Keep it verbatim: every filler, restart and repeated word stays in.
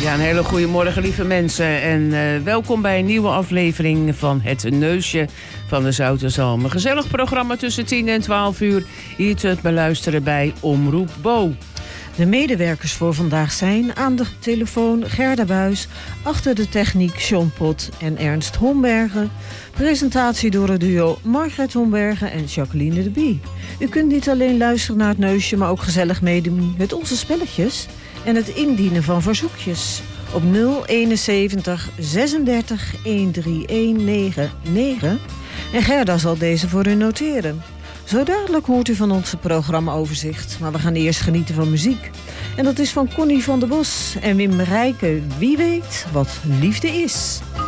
Ja, een hele goede morgen, lieve mensen. En uh, welkom bij een nieuwe aflevering van Het Neusje van de Zoute Zalm. Een gezellig programma tussen tien en twaalf uur. Hier te beluisteren bij Omroep Bo. De medewerkers voor vandaag zijn aan de telefoon Gerda Buis, achter de techniek John Pot en Ernst Hombergen. Presentatie door het duo Margret Hombergen en Jacqueline de Bie. U kunt niet alleen luisteren naar het Neusje, maar ook gezellig meedoen met onze spelletjes en het indienen van verzoekjes op nul eenenzeventig zesendertig honderdnegenennegentig. En Gerda zal deze voor u noteren. Zo dadelijk hoort u van onze programmaoverzicht. Maar we gaan eerst genieten van muziek. En dat is van Connie van der Bos en Wim Rijken. Wie weet wat liefde is.